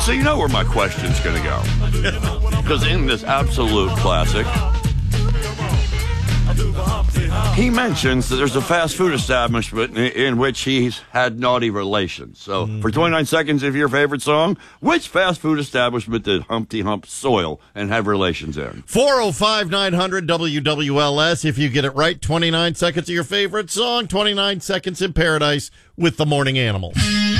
So you know where my question's going to go. Because in this absolute classic, he mentions that there's a fast food establishment in which he's had naughty relations. So for 29 seconds of your favorite song, which fast food establishment did Humpty Hump soil and have relations in? 405-900 WWLS. If you get it right, 29 seconds of your favorite song, 29 seconds in paradise with the Morning Animals.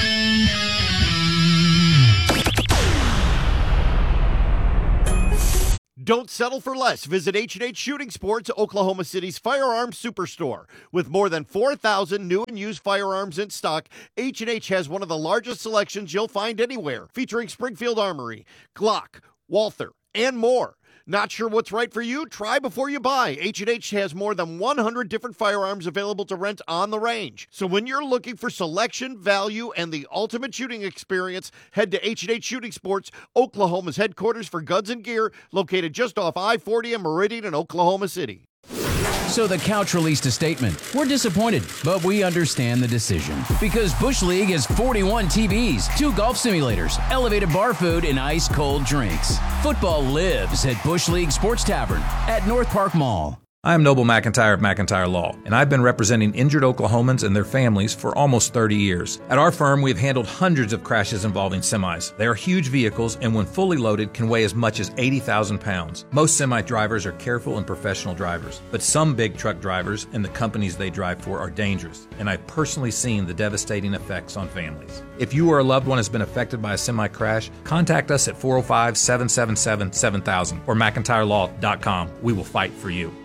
Don't settle for less. Visit H&H Shooting Sports, Oklahoma City's firearms superstore. With more than 4,000 new and used firearms in stock, H&H has one of the largest selections you'll find anywhere, featuring Springfield Armory, Glock, Walther, and more. Not sure what's right for you? Try before you buy. H&H has more than 100 different firearms available to rent on the range. So when you're looking for selection, value, and the ultimate shooting experience, head to H&H Shooting Sports, Oklahoma's headquarters for guns and gear, located just off I-40 and Meridian in Oklahoma City. So the Couch released a statement. We're disappointed, but we understand the decision. Because Bush League has 41 TVs, 2 golf simulators, elevated bar food, and ice-cold drinks. Football lives at Bush League Sports Tavern at North Park Mall. I'm Noble McIntyre of McIntyre Law, and I've been representing injured Oklahomans and their families for almost 30 years. At our firm, we've handled hundreds of crashes involving semis. They are huge vehicles, and when fully loaded, can weigh as much as 80,000 pounds. Most semi drivers are careful and professional drivers, but some big truck drivers and the companies they drive for are dangerous, and I've personally seen the devastating effects on families. If you or a loved one has been affected by a semi crash, contact us at 405-777-7000 or McIntyreLaw.com. We will fight for you.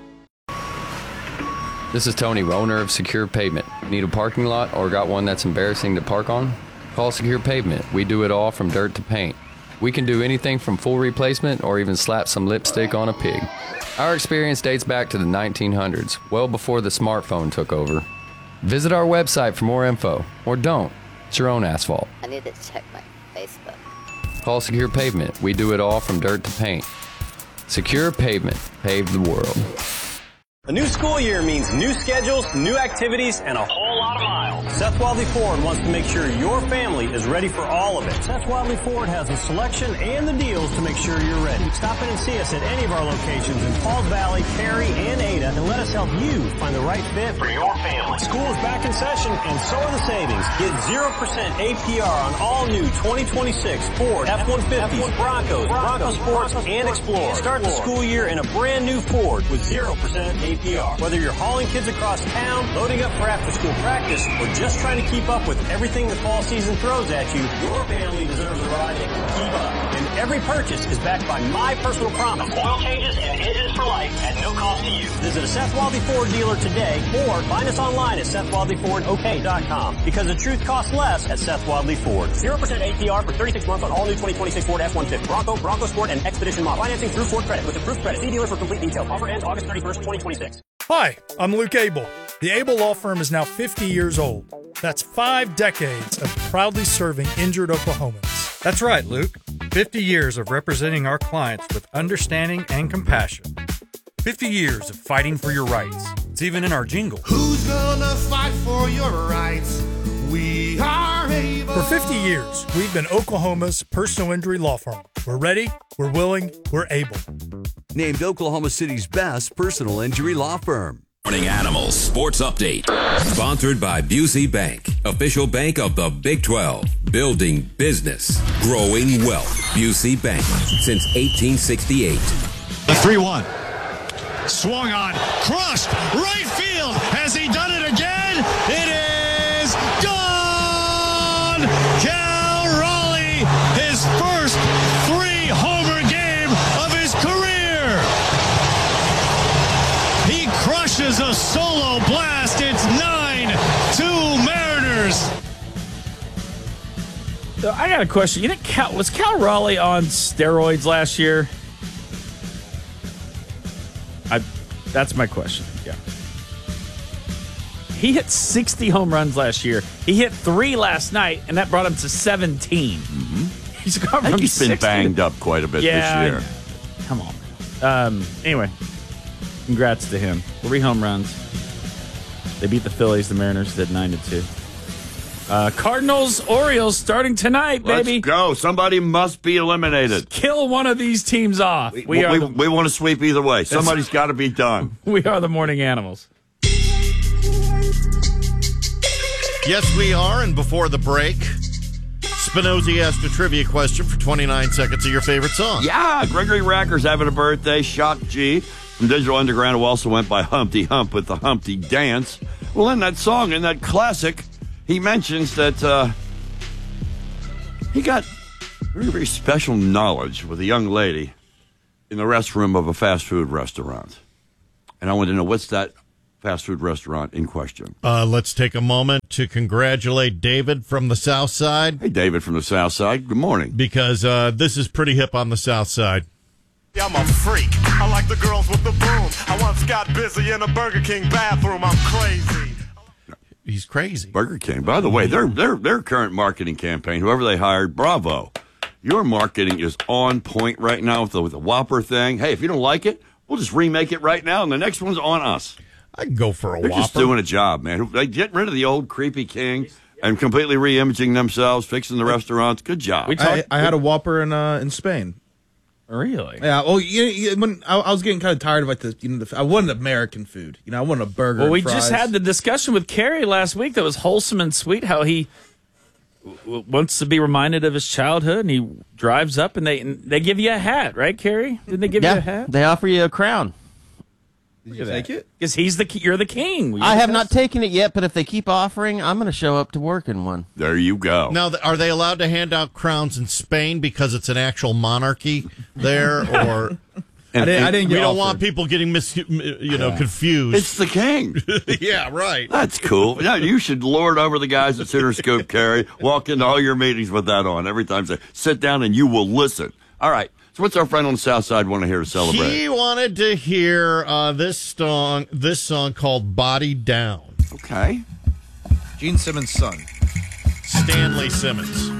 This is Tony, owner of Secure Pavement. Need a parking lot or got one that's embarrassing to park on? Call Secure Pavement. We do it all from dirt to paint. We can do anything from full replacement or even slap some lipstick on a pig. Our experience dates back to the 1900s, well before the smartphone took over. Visit our website for more info, or don't. It's your own asphalt. I need to check my Facebook. Call Secure Pavement. We do it all from dirt to paint. Secure Pavement. Pave the world. A new school year means new schedules, new activities, and a whole lot of miles. Seth Wadley Ford wants to make sure your family is ready for all of it. Seth Wadley Ford has the selection and the deals to make sure you're ready. Stop in and see us at any of our locations in Falls Valley, Cary, and Ada, and let us help you find the right fit for your family. School is back in session, and so are the savings. Get 0% APR on all new 2026 Ford F-150s, Broncos, Bronco Sports, and Explorer. Start the school year in a brand new Ford with 0% APR. Whether you're hauling kids across town, loading up for after-school practice, or just trying to keep up with everything the fall season throws at you, your family deserves a ride that can keep up. And every purchase is backed by my personal promise. Oil changes and engines for life at no cost to you. Visit a Seth Wadley Ford dealer today, or find us online at SethWadleyFordOK.com. Because the truth costs less at Seth Wadley Ford. 0% APR for 36 months on all new 2026 Ford F-150, Bronco, Bronco Sport, and Expedition model. Financing through Ford Credit with approved credit. See dealer for complete details. Offer ends August 31st, 2026. Hi, I'm Luke Abel. The Abel Law Firm is now 50 years old. That's 5 decades of proudly serving injured Oklahomans. That's right, Luke. 50 years of representing our clients with understanding and compassion. 50 years of fighting for your rights. It's even in our jingle. Who's gonna fight for your rights? We are able. For 50 years, we've been Oklahoma's personal injury law firm. We're ready, we're willing, we're able. Named Oklahoma City's best personal injury law firm. Morning Animals Sports Update. Sponsored by Busey Bank, official bank of the Big 12. Building business, growing wealth. Busey Bank, since 1868. The 3-1. Swung on, crushed, right field. Has he done it again? It is gone! Cal Raleigh, his first 3-homer game of his career. He crushes a solo blast. It's 9-2 Mariners. So I got a question. You think was Cal Raleigh on steroids last year? That's my question. Yeah. He hit 60 home runs last year. He hit 3 last night, and that brought him to 17. Mm-hmm. He's gone from he's been 60 banged up quite a bit this year. Come on. Anyway, congrats to him. 3 home runs. They beat the Phillies. The Mariners did 9-2. Cardinals, Orioles starting tonight, baby. Let's go. Somebody must be eliminated. Kill one of these teams off. We want to sweep either way. Somebody's got to be done. We are the Morning Animals. Yes, we are. And before the break, Spinozzi asked a trivia question for 29 seconds of your favorite song. Yeah, Gregory Racker's having a birthday. Shock G from Digital Underground, who also went by Humpty Hump with the Humpty Dance. Well, in that song, in that classic, he mentions that he got very, very special knowledge with a young lady in the restroom of a fast food restaurant. And I want to know, what's that fast food restaurant in question? Let's take a moment to congratulate David from the South Side. Hey, David from the South Side. Good morning. Because this is pretty hip on the South Side. I'm a freak. I like the girls with the boom. I once got busy in a Burger King bathroom. I'm crazy. He's crazy. Burger King. By the way, their current marketing campaign, whoever they hired, bravo. Your marketing is on point right now with the Whopper thing. Hey, if you don't like it, we'll just remake it right now, and the next one's on us. I can go for a They're Whopper. just doing a job, man. They're getting rid of the old creepy King and completely re-imaging themselves, fixing the restaurants. Good job. I had a Whopper in Spain. Really? Yeah. Well, when I was getting kind of tired of like I wanted American food. I wanted a burger. Well, we and fries. just had the discussion with Kerry last week that was wholesome and sweet. How he wants to be reminded of his childhood, and he drives up and they give you a hat, right, Kerry? Didn't they give you a hat? They offer you a crown. Did you take it? Because you're the king. I have not taken it yet, but if they keep offering, I'm going to show up to work in one. There you go. Now, are they allowed to hand out crowns in Spain because it's an actual monarchy there, or? I didn't. We don't want people getting confused. It's the king. Yeah, right. That's cool. Yeah, you should lord over the guys at Center Scoop, Kerry. Walk into all your meetings with that on every time. Say, sit down and you will listen. All right. So what's our friend on the South Side want to hear to celebrate? He wanted to hear this song called "Body Down." Okay. Gene Simmons' son, Stanley Simmons.